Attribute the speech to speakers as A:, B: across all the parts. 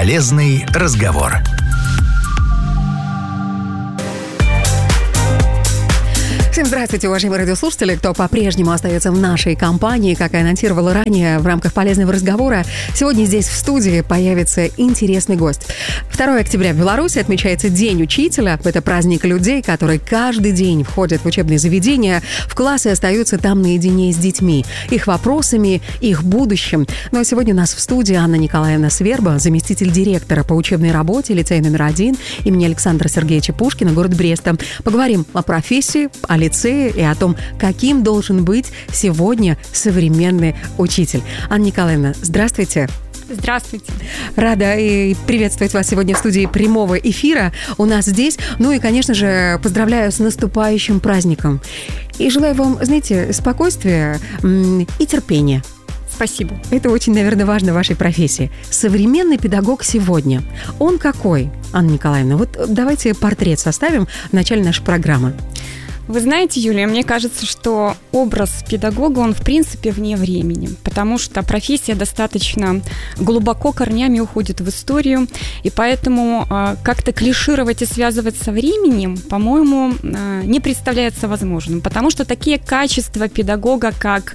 A: Полезный разговор.
B: Всем здравствуйте, уважаемые радиослушатели, кто по-прежнему остается в нашей компании. Как и анонсировала ранее в рамках полезного разговора, сегодня здесь в студии появится интересный гость. 2 октября в Беларуси отмечается День учителя. Это праздник людей, которые каждый день входят в учебные заведения, в классы и остаются там наедине с детьми, их вопросами, их будущим. Ну а сегодня у нас в студии Анна Николаевна Сверба, заместитель директора по учебной работе лицея номер 1 имени Александра Сергеевича Пушкина, город Бреста. Поговорим о профессии, о лицее и о том, каким должен быть сегодня современный учитель. Анна Николаевна, здравствуйте.
C: Здравствуйте.
B: Рада и приветствовать вас сегодня в студии прямого эфира у нас здесь. Ну и, конечно же, поздравляю с наступающим праздником. И желаю вам, знаете, спокойствия и терпения.
C: Спасибо.
B: Это очень, наверное, важно в вашей профессии. Современный педагог сегодня, он какой, Анна Николаевна? Вот давайте портрет составим в начале нашей программы.
C: Вы знаете, Юлия, мне кажется, что образ педагога, он в принципе вне времени, потому что профессия достаточно глубоко корнями уходит в историю, и поэтому как-то клишировать и связывать со временем, по-моему, не представляется возможным, потому что такие качества педагога, как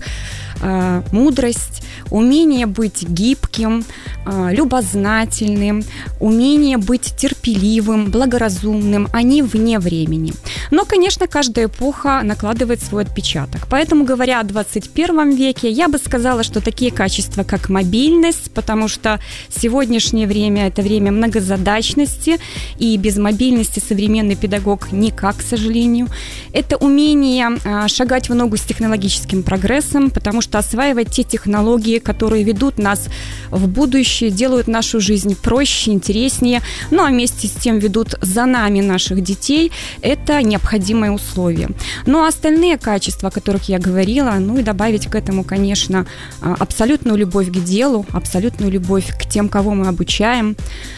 C: мудрость, умение быть гибким, любознательным, умение быть терпеливым, благоразумным, они вне времени. Но, конечно, каждая эпоха накладывает свой отпечаток. Поэтому, говоря о 21 веке, я бы сказала, что такие качества, как мобильность, потому что сегодняшнее время – это время многозадачности, и без мобильности современный педагог никак, к сожалению. Это умение шагать в ногу с технологическим прогрессом, потому что осваивать те технологии, которые ведут нас в будущее, делают нашу жизнь проще, интереснее, ну а вместе с тем ведут за нами наших детей, это необходимое условие. Ну а остальные качества, о которых я говорила, ну и добавить к этому, конечно, абсолютную любовь к делу, абсолютную любовь к тем, кого мы обучаем,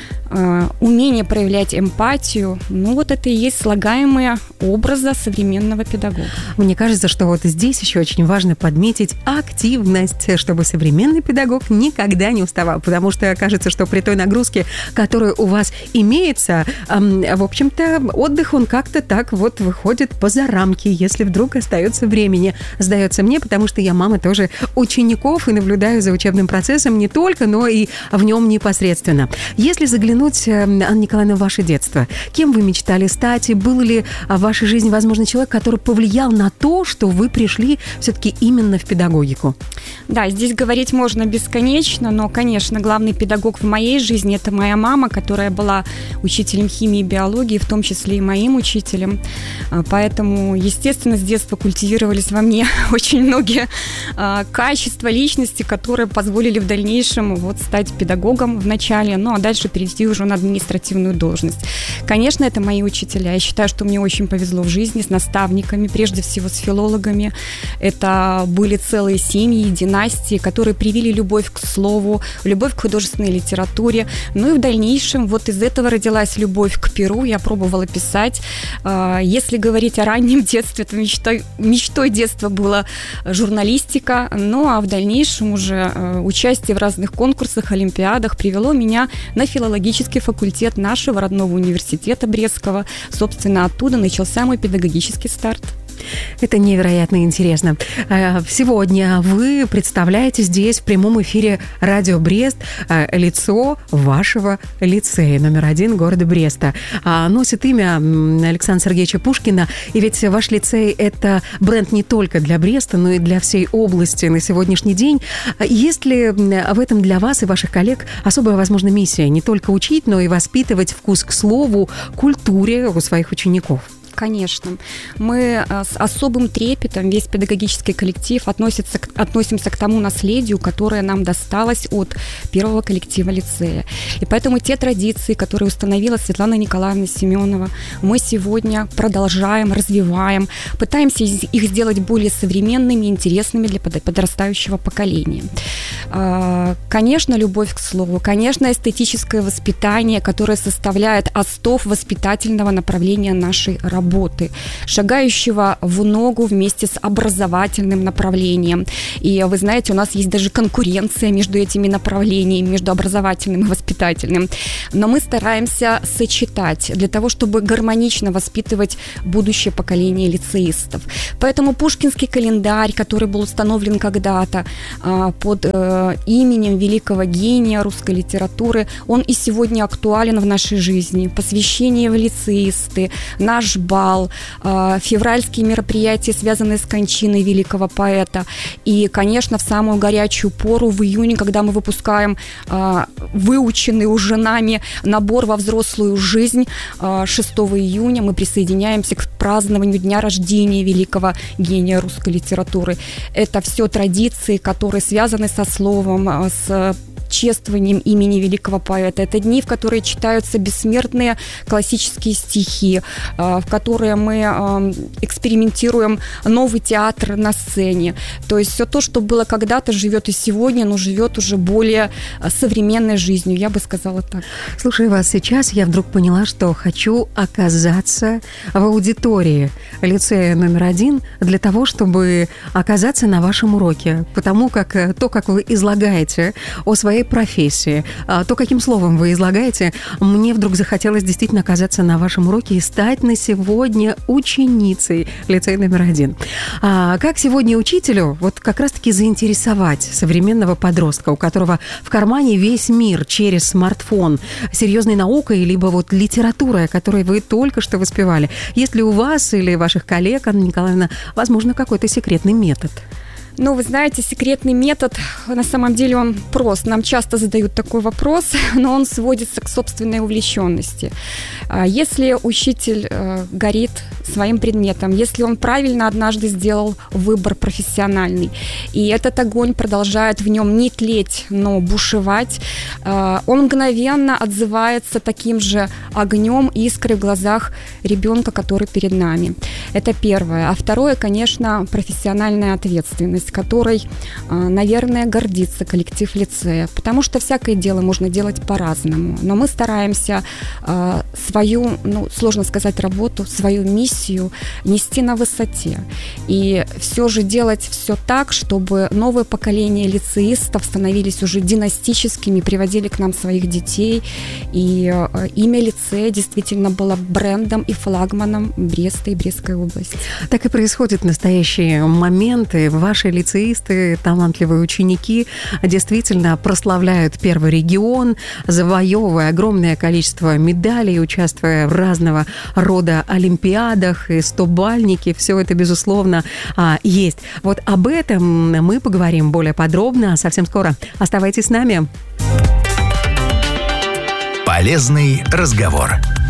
C: умение проявлять эмпатию, ну вот это и есть слагаемые образа современного педагога.
B: Мне кажется, что вот здесь еще очень важно подметить активность, чтобы современный педагог никогда не уставал, потому что кажется, что при той нагрузке, которая у вас имеется, в общем-то, отдых, он как-то так вот выходит поза рамки, если вдруг остается времени, сдается мне, потому что я мама тоже учеников и наблюдаю за учебным процессом не только, но и в нем непосредственно. Если заглянуть, Анна Николаевна, в ваше детство. Кем вы мечтали стать? И был ли в вашей жизни, возможно, человек, который повлиял на то, что вы пришли все-таки именно в педагогику?
C: Да, здесь говорить можно бесконечно, но, конечно, главный педагог в моей жизни – это моя мама, которая была учителем химии и биологии, в том числе и моим учителем. Поэтому, естественно, с детства культивировались во мне очень многие качества личности, которые позволили в дальнейшем вот стать педагогом вначале, ну а дальше перейти уже на административную должность. Конечно, это мои учителя. Я считаю, что мне очень повезло в жизни с наставниками, прежде всего с филологами. Это были целые семьи, династии, которые привили любовь к слову, любовь к художественной литературе. Ну и в дальнейшем вот из этого родилась любовь к перу. Я пробовала писать. Если говорить о раннем детстве, то мечтой детства была журналистика. Ну а в дальнейшем уже участие в разных конкурсах, олимпиадах привело меня на филологический факультет нашего родного университета Брестского. Собственно, оттуда начался мой педагогический старт.
B: Это невероятно интересно. Сегодня вы представляете здесь в прямом эфире Радио Брест лицо вашего лицея номер 1 города Бреста. Носит имя Александра Сергеевича Пушкина. И ведь ваш лицей – это бренд не только для Бреста, но и для всей области на сегодняшний день. Есть ли в этом для вас и ваших коллег особая, возможно, миссия? Не только учить, но и воспитывать вкус к слову, культуре у своих учеников?
C: Конечно. Мы с особым трепетом, весь педагогический коллектив, относимся к тому наследию, которое нам досталось от первого коллектива лицея. И поэтому те традиции, которые установила Светлана Николаевна Семенова, мы сегодня продолжаем, развиваем, пытаемся их сделать более современными, интересными для подрастающего поколения. Конечно, любовь к слову, конечно, эстетическое воспитание, которое составляет остов воспитательного направления нашей работы. работы, шагающего в ногу вместе с образовательным направлением. И вы знаете, у нас есть даже конкуренция между этими направлениями, между образовательным и воспитательным. Но мы стараемся сочетать для того, чтобы гармонично воспитывать будущее поколение лицеистов. Поэтому Пушкинский календарь, который был установлен когда-то под именем великого гения русской литературы, он и сегодня актуален в нашей жизни. Посвящение в лицеисты, наш бал, февральские мероприятия, связанные с кончиной великого поэта. И, конечно, в самую горячую пору, в июне, когда мы выпускаем выученный уже нами набор во взрослую жизнь, 6 июня мы присоединяемся к празднованию дня рождения великого гения русской литературы. Это все традиции, которые связаны со словом, с чествованием имени великого поэта. Это дни, в которые читаются бессмертные классические стихи, в которые мы экспериментируем новый театр на сцене. То есть все то, что было когда-то, живет и сегодня, но живет уже более современной жизнью, я бы сказала так.
B: Слушая вас сейчас, я вдруг поняла, что хочу оказаться в аудитории лицея номер 1 для того, чтобы оказаться на вашем уроке. Потому как то, как вы излагаете о своей профессии, то, каким словом вы излагаете, мне вдруг захотелось действительно оказаться на вашем уроке и стать на сегодня ученицей лицея номер 1. Как сегодня учителю вот как раз-таки заинтересовать современного подростка, у которого в кармане весь мир через смартфон, серьезной наукой, либо вот литературой, о которой вы только что воспевали? Есть ли у вас или ваших коллег, Анна Николаевна, возможно, какой-то секретный метод?
C: Ну, вы знаете, секретный метод, на самом деле, он прост. Нам часто задают такой вопрос, но он сводится к собственной увлеченности. Если учитель горит своим предметом, если он правильно однажды сделал выбор профессиональный, и этот огонь продолжает в нем не тлеть, но бушевать, он мгновенно отзывается таким же огнем, искрой в глазах ребенка, который перед нами. Это первое. А второе, конечно, профессиональная ответственность, которой, наверное, гордится коллектив лицея, потому что всякое дело можно делать по-разному, но мы стараемся свою, сложно сказать, работу, свою миссию нести на высоте и все же делать все так, чтобы новое поколение лицеистов становились уже династическими, приводили к нам своих детей, и имя лицея действительно было брендом и флагманом Бреста и Брестской области.
B: Так и происходит в настоящие моменты. Ваши лицеисты, талантливые ученики действительно прославляют первый регион, завоевывая огромное количество медалей, участвуя в разного рода олимпиадах и 100-бальники. Все это, безусловно, есть. Вот об этом мы поговорим более подробно совсем скоро. Оставайтесь с нами.
A: Полезный разговор.